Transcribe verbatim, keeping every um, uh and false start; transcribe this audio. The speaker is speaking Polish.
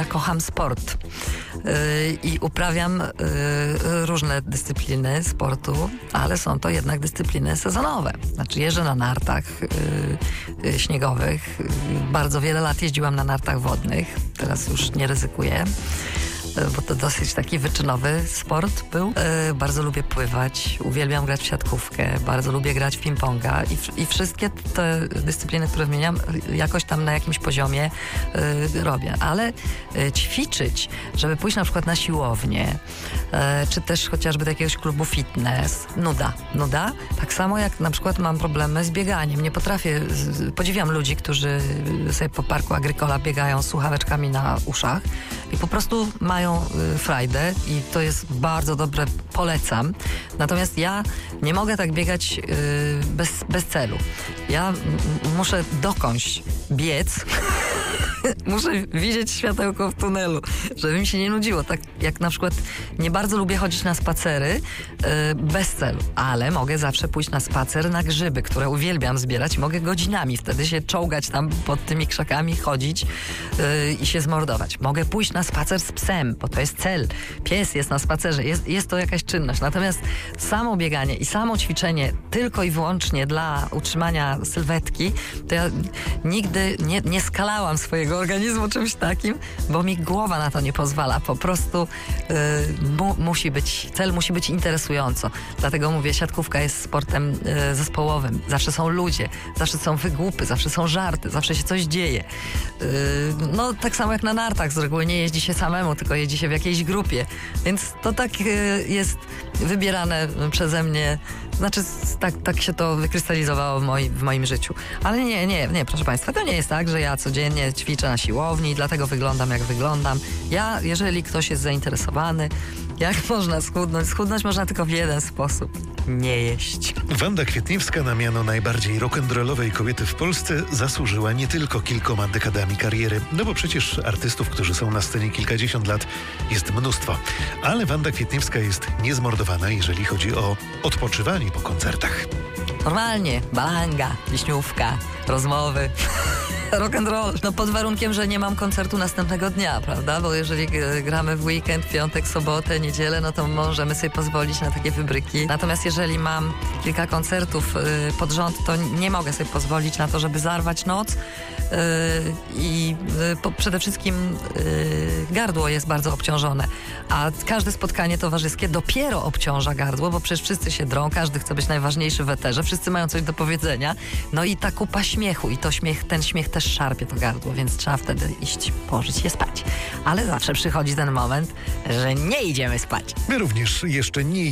ja kocham sport yy, i uprawiam yy, różne dyscypliny sportu, ale są to jednak dyscypliny sezonowe. Znaczy jeżdżę na nartach yy, yy, śniegowych. Yy, bardzo wiele lat jeździłam na nartach wodnych. Teraz już nie ryzykuję, bo to dosyć taki wyczynowy sport był. Yy, bardzo lubię pływać, uwielbiam grać w siatkówkę, bardzo lubię grać w ping-ponga i, i wszystkie te dyscypliny, które wymieniam, jakoś tam na jakimś poziomie yy, robię. Ale yy, ćwiczyć, żeby pójść na przykład na siłownię, yy, czy też chociażby do jakiegoś klubu fitness, nuda, nuda. Tak samo jak na przykład mam problemy z bieganiem. Nie potrafię, z, podziwiam ludzi, którzy sobie po parku Agrykola biegają z słuchaweczkami na uszach i po prostu mają frajdę i to jest bardzo dobre, polecam. Natomiast ja nie mogę tak biegać yy, bez, bez celu. Ja m- muszę dokądś biec. Muszę widzieć światełko w tunelu, żeby mi się nie nudziło. Tak jak na przykład nie bardzo lubię chodzić na spacery yy, bez celu, ale mogę zawsze pójść na spacer na grzyby, które uwielbiam zbierać. Mogę godzinami wtedy się czołgać tam pod tymi krzakami, chodzić yy, i się zmordować. Mogę pójść na spacer z psem, bo to jest cel. Pies jest na spacerze, jest, jest to jakaś czynność. Natomiast samo bieganie i samo ćwiczenie tylko i wyłącznie dla utrzymania sylwetki, to ja nigdy nie, nie skalałam swojego organizmu czymś takim, bo mi głowa na to nie pozwala. Po prostu yy, mu, musi być, cel musi być interesująco. Dlatego mówię, siatkówka jest sportem yy, zespołowym. Zawsze są ludzie, zawsze są wygłupy, zawsze są żarty, zawsze się coś dzieje. Yy, no tak samo jak na nartach, z reguły nie jeździ się samemu, tylko jeździ się w jakiejś grupie. Więc to tak yy, jest wybierane przeze mnie. Znaczy tak, tak się to wykrystalizowało w, moi, w moim życiu. Ale nie, nie, nie, proszę Państwa, to nie jest tak, że ja codziennie ćwiczę na siłowni i dlatego wyglądam jak wyglądam. Ja, jeżeli ktoś jest zainteresowany, jak można schudnąć? Schudnąć można tylko w jeden sposób. Nie jeść. Wanda Kwietniewska na miano najbardziej rock'n'rollowej kobiety w Polsce zasłużyła nie tylko kilkoma dekadami kariery, no bo przecież artystów, którzy są na scenie kilkadziesiąt lat, jest mnóstwo. Ale Wanda Kwietniewska jest niezmordowana, jeżeli chodzi o odpoczywanie po koncertach. Normalnie, balanga, wiśniówka, rozmowy. Rock'n'roll. No pod warunkiem, że nie mam koncertu następnego dnia, prawda? Bo jeżeli gramy w weekend, piątek, sobotę, niedzielę, no to możemy sobie pozwolić na takie wybryki. Natomiast jeżeli mam kilka koncertów y, pod rząd, to nie mogę sobie pozwolić na to, żeby zarwać noc. Y, I y, po, przede wszystkim y, gardło jest bardzo obciążone. A każde spotkanie towarzyskie dopiero obciąża gardło, bo przecież wszyscy się drą, każdy chce być najważniejszy w eterze, wszyscy mają coś do powiedzenia. No i ta kupa śmiechu i to śmiech, ten śmiech też szarpie to gardło, więc trzeba wtedy iść położyć się spać. Ale zawsze przychodzi ten moment, że nie idziemy spać. My również jeszcze nie